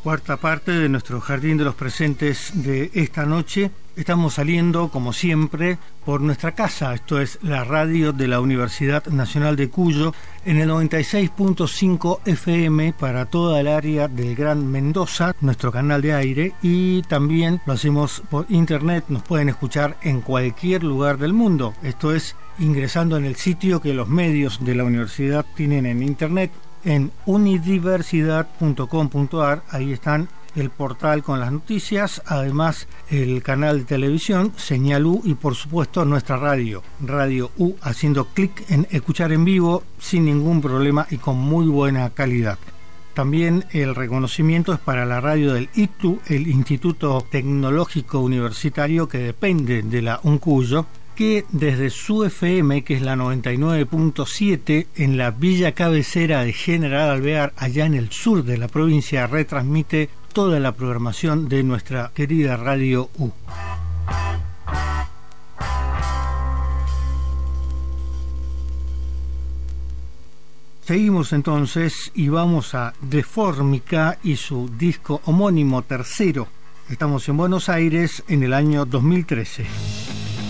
cuarta parte de nuestro Jardín de los Presentes de esta noche. Estamos saliendo, como siempre, por nuestra casa. Esto es la radio de la Universidad Nacional de Cuyo, en el 96.5 FM para toda el área del Gran Mendoza, nuestro canal de aire, y también lo hacemos por internet. Nos pueden escuchar en cualquier lugar del mundo. Esto es ingresando en el sitio que los medios de la universidad tienen en internet, en unidiversidad.com.ar. Ahí están el portal con las noticias, además el canal de televisión, Señal U, y por supuesto nuestra radio, Radio U, haciendo clic en escuchar en vivo sin ningún problema y con muy buena calidad. También el reconocimiento es para la radio del ITU, el Instituto Tecnológico Universitario, que depende de la UNCuyo, que desde su FM, que es la 99.7, en la villa cabecera de General Alvear, allá en el sur de la provincia, retransmite toda la programación de nuestra querida Radio U. Seguimos entonces y vamos a De Formica y su disco homónimo tercero. Estamos en Buenos Aires en el año 2013.